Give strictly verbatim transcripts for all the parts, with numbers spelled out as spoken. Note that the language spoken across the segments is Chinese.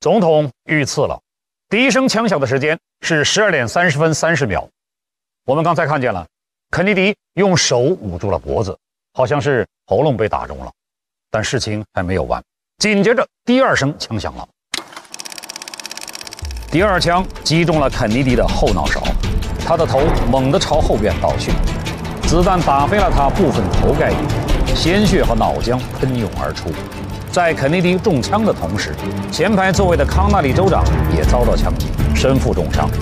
总统遇刺了。第一声枪响的时间是十二点三十分三十秒。我们刚才看见了，肯尼迪用手捂住了脖子，好像是喉咙被打中了。但事情还没有完，紧接着第二声枪响了。第二枪击中了肯尼迪的后脑勺，他的头猛地朝后边倒去，子弹打飞了他部分头盖骨，鲜血和脑浆喷涌而出。在肯尼迪中枪的同时，前排座位的康纳利州长也遭到枪击，身负重伤。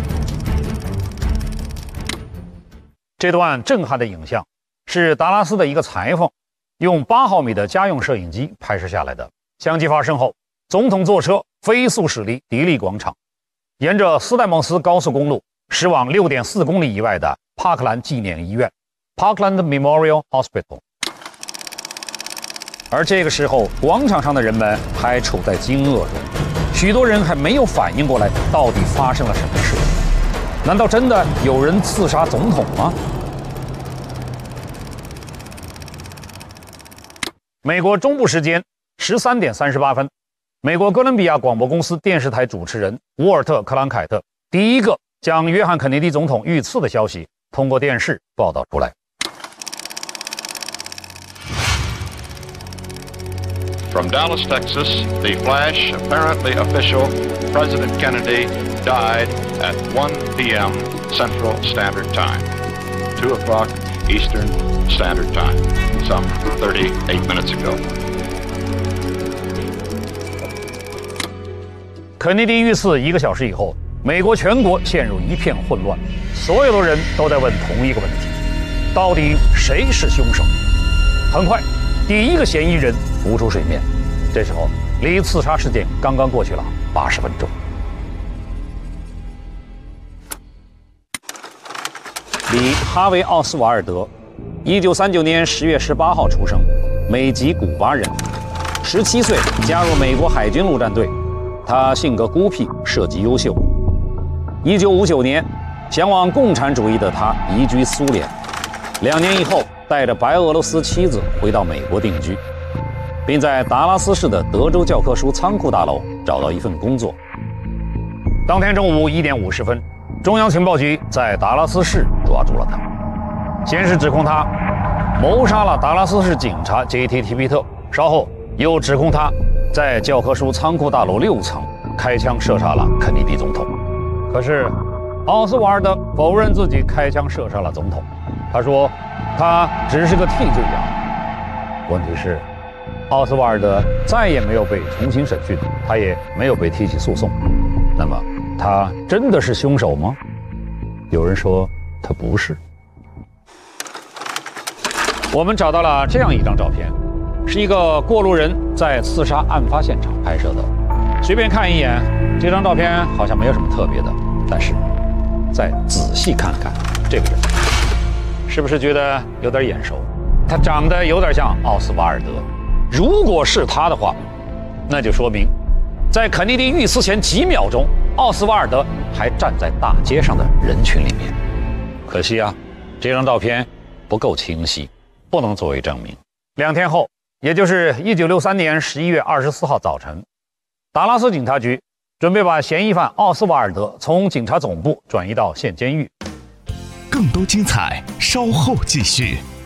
这段震撼的影像是达拉斯的一个裁缝用八毫米的家用摄影机拍摄下来的。枪击发生后，总统坐车飞速驶离迪利广场，沿着斯戴蒙斯高速公路驶往 六点四公里以外的帕克兰纪念医院 （Parkland Memorial Hospital）。而这个时候，广场上的人们还处在惊愕中，许多人还没有反应过来到底发生了什么事。难道真的有人刺杀总统吗？美国中部时间十三点三十八分，美国哥伦比亚广播公司电视台主持人沃尔特·克兰凯特第一个将约翰·肯尼迪总统遇刺的消息通过电视报道出来。 From Dallas, Texas, the flash, apparently official, President Kennedy died at one p m Central Standard Time, two o'clock Eastern Standard Time, some thirty-eight minutes ago. 肯尼迪遇刺一个小时以后，美国全国陷入一片混乱，所有的人都在问同一个问题：到底谁是凶手？很快，第一个嫌疑人浮出水面。这时候，离刺杀事件刚刚过去了八十分钟。里哈维·奥斯瓦尔德，一九三九年十月十八号出生，美籍古巴人。十七岁加入美国海军陆战队，他性格孤僻，设计优秀。一九五九年，向往共产主义的他移居苏联，两年以后带着白俄罗斯妻子回到美国定居，并在达拉斯市的德州教科书仓库大楼找到一份工作。当天中午一点五十分，中央情报局在达拉斯市抓住了他，先是指控他谋杀了达拉斯市警察 J T 提皮特，稍后又指控他在教科书仓库大楼六层开枪射杀了肯尼迪总统。可是奥斯瓦尔德否认自己开枪射杀了总统，他说他只是个替罪羊。问题是奥斯瓦尔德再也没有被重新审讯，他也没有被提起诉讼。那么他真的是凶手吗？有人说他不是。我们找到了这样一张照片，是一个过路人在刺杀案发现场拍摄的。随便看一眼，这张照片好像没有什么特别的，但是再仔细看看这个人，是不是觉得有点眼熟？他长得有点像奥斯瓦尔德。如果是他的话，那就说明在肯尼迪遇刺前几秒钟，奥斯瓦尔德还站在大街上的人群里面。可惜啊，这张照片不够清晰，不能作为证明。两天后，也就是一九六三年十一月二十四号早晨，达拉斯警察局准备把嫌疑犯奥斯瓦尔德从警察总部转移到县监狱。 更多精彩，稍后继续。